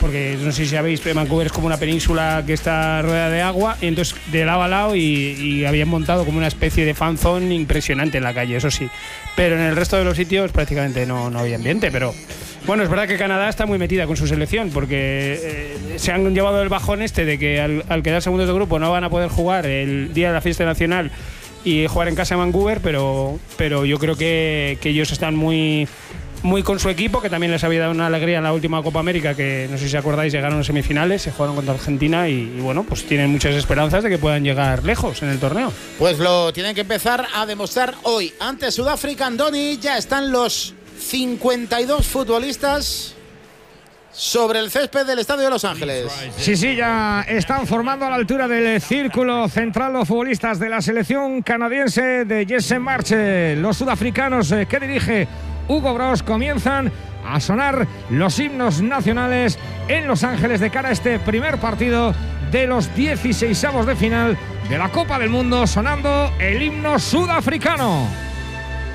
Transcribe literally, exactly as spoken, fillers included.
porque no sé si sabéis, Vancouver es como una península que está rodeada de agua, y entonces de lado a lado, y, y habían montado como una especie de fan zone impresionante en la calle, eso sí. Pero en el resto de los sitios prácticamente no, no había ambiente, pero bueno, es verdad que Canadá está muy metida con su selección, porque eh, se han llevado el bajón este de que al, al quedar segundos de grupo no van a poder jugar el día de la fiesta nacional y jugar en casa en Vancouver, pero, pero yo creo que, que ellos están muy, muy con su equipo, que también les había dado una alegría en la última Copa América, que no sé si acordáis, llegaron a semifinales, se jugaron contra Argentina y, y bueno, pues tienen muchas esperanzas de que puedan llegar lejos en el torneo. Pues lo tienen que empezar a demostrar hoy. Ante Sudáfrica, Andoni, ya están los cincuenta y dos futbolistas sobre el césped del Estadio de Los Ángeles. Sí, sí, ya están formando a la altura del círculo central los futbolistas de la selección canadiense de Jesse Marche. Los sudafricanos eh, que dirige Hugo Broos comienzan a sonar los himnos nacionales en Los Ángeles de cara a este primer partido de los dieciseisavos de final de la Copa del Mundo, sonando el himno sudafricano.